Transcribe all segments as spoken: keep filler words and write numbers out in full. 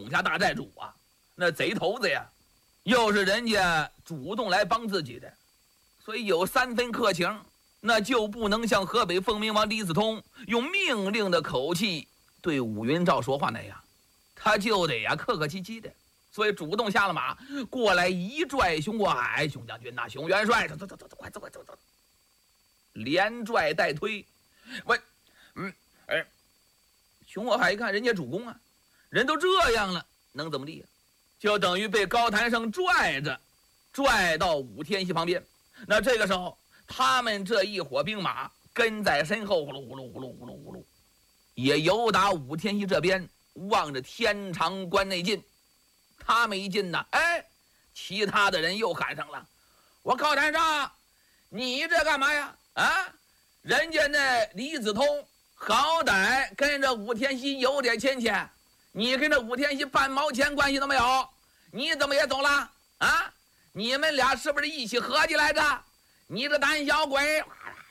总辖大寨主啊，那贼头子呀，又是人家主动来帮自己的，所以有三分客情，那就不能像河北凤鸣王李子通用命令的口气对武云照说话那样，他就得呀客客气气的，所以主动下了马过来，一拽熊过海：“熊将军呐，熊元帅，走走走走，快走快走走！”连拽带推，喂，嗯，哎，熊过海一看人家主公啊，人都这样了，能怎么地呀？就等于被高谭胜拽着，拽到武天锡旁边。那这个时候，他们这一伙兵马跟在身后，呼噜呼噜呼噜呼噜呼噜，也由打武天锡这边望着天长关内进。他们一进呢，哎，其他的人又喊上了：“我高谭胜，你这干嘛呀？啊，人家那李子通好歹跟着武天锡有点亲戚，你跟着武天锡半毛钱关系都没有，你怎么也走了啊？你们俩是不是一起合计来着？你这胆小鬼！”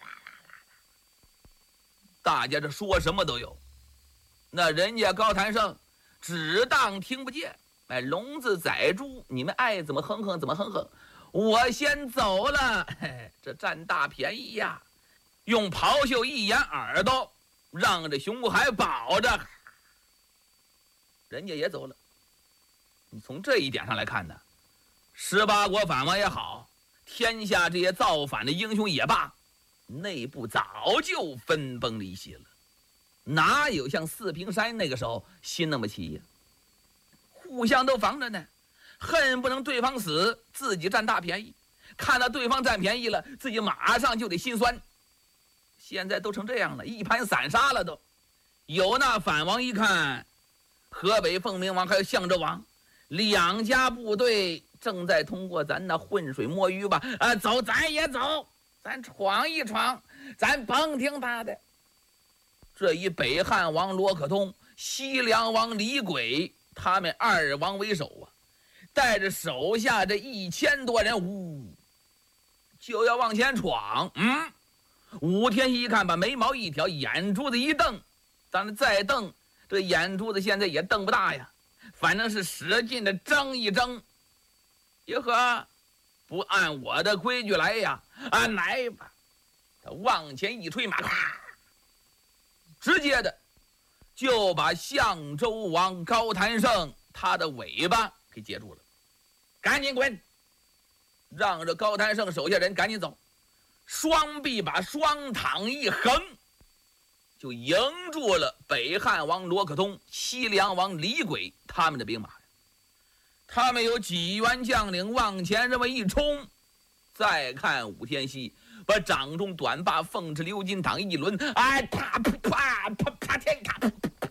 大家这说什么都有，那人家高谭胜只当听不见。哎，聋子宰猪，你们爱怎么哼哼怎么哼哼，我先走了。嘿，这占大便宜呀！用袍袖一掩耳朵，让这熊过海保着，人家也走了。你从这一点上来看呢，十八国反王也好，天下这些造反的英雄也罢，内部早就分崩离析了，哪有像四平山那个时候心那么齐呀？互相都防着呢，恨不能对方死，自己占大便宜。看到对方占便宜了，自己马上就得心酸。现在都成这样了，一盘散沙了都。有那反王一看，河北凤鸣王还有相州王两家部队正在通过咱那浑水摸鱼吧，啊，走咱也走，咱闯一闯，咱甭听他的。这以北汉王罗可通、西凉王李轨他们二王为首啊，带着手下这一千多人，呜，就要往前闯。嗯，武天锡一看，把眉毛一挑，眼珠子一瞪，当然再瞪，这眼珠子现在也瞪不大呀，反正是使劲的睁一睁。哟呵，不按我的规矩来呀，啊，来吧！他往前一推马，直接的就把相州王高谭胜他的尾巴给截住了，赶紧滚！让这高谭胜手下人赶紧走，双臂把双躺一横，就迎住了北汉王罗可通、西凉王李轨他们的兵马。他们有几员将领往前这么一冲，再看武天锡把掌中短把凤翅鎏金淌一轮，哎，啪啪啪啪啪天卡！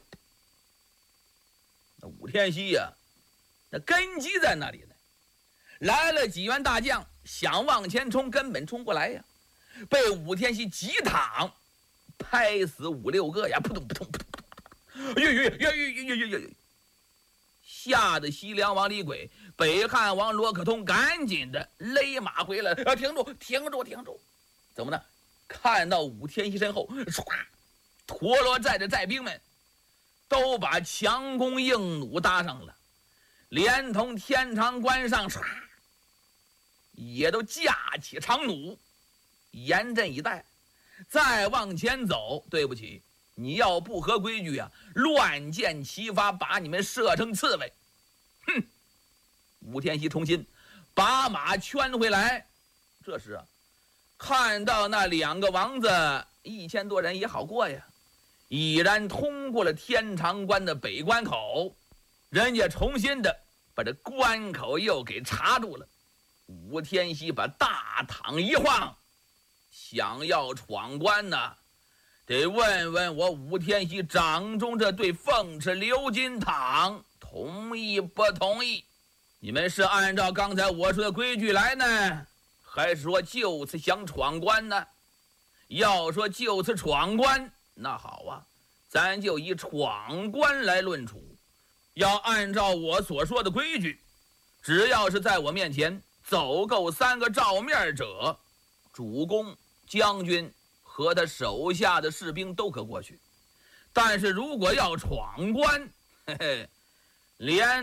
那武天锡呀、啊，那根基在那里呢。来了几员大将，想往前冲，根本冲过来呀，被武天锡急躺，拍死五六个呀，扑通扑通扑通扑通，呦呦呦呦呦呦呦呦！吓得西凉王李轨、北汉王罗可通赶紧的勒马回来，啊，停住，停住，停住！怎么呢？看到武天锡身后，唰，陀螺寨的寨兵们都把强弓硬弩搭上了，连同天长关上唰，也都架起长弩，严阵以待。再往前走，对不起，你要不合规矩啊，乱箭齐发，把你们射成刺猬！哼！武天锡重新把马圈回来。这时啊，看到那两个王子一千多人也好过呀，已然通过了天长关的北关口，人家重新的把这关口又给查住了。武天锡把大躺一晃，想要闯关呢，得问问我武天锡掌中这对凤翅鎏金镗同意不同意？你们是按照刚才我说的规矩来呢，还是说就此想闯关呢？要说就此闯关，那好啊，咱就以闯关来论处。要按照我所说的规矩，只要是在我面前走够三个照面者，主公、将军和他手下的士兵都可过去。但是如果要闯关，嘿嘿， 连